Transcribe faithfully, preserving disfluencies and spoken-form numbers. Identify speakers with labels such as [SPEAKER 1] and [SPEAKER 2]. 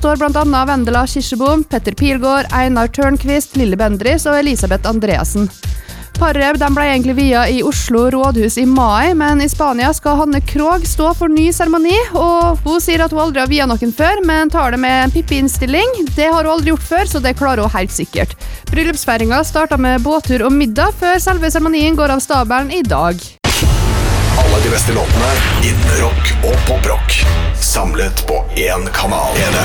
[SPEAKER 1] står blant annet Vendela Kirsebom, Petter Pilgaard, Einar Tørnqvist, Lille Bendriss og Elisabeth Andreasen. Paret de ble egentlig via i Oslo rådhus i mai, men i Spania skal Hanne Krogh stå for ny seremoni, og hun sier at hun aldri har via noen før, men tar det med en Pippi-innstilling. Det har hun aldri gjort før, så det klarer hun helt sikkert. Bryllupsfeiringen startet med båttur og middag før selve seremonien går av stabelen i dag.
[SPEAKER 2] Alle de beste låtene innen rock og poprock, samlet på én kanal.